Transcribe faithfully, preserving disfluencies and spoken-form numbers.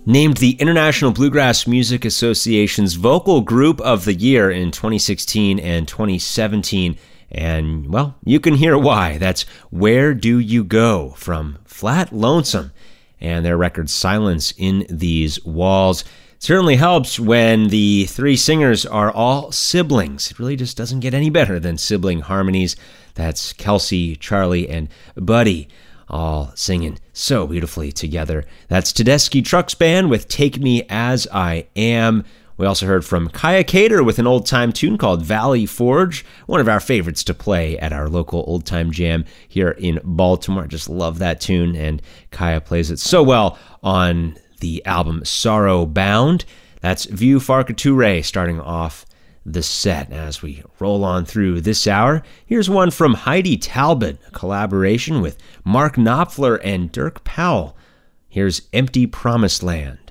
Named the International Bluegrass Music Association's Vocal Group of the Year in twenty sixteen and twenty seventeen. And, well, you can hear why. That's Where Do You Go from Flat Lonesome and their record Silence in These Walls. It certainly helps when the three singers are all siblings. It really just doesn't get any better than sibling harmonies. That's Kelsey, Charlie, and Buddy, all singing so beautifully together. That's Tedeschi Trucks Band with Take Me As I Am. We also heard from Kaya Cater with an old-time tune called Valley Forge, one of our favorites to play at our local old-time jam here in Baltimore. I just love that tune, and Kaya plays it so well on the album Sorrow Bound. That's Vieux Farciture starting off the set as we roll on through this hour. Here's one from Heidi Talbot, a collaboration with Mark Knopfler and Dirk Powell. Here's Empty Promised Land.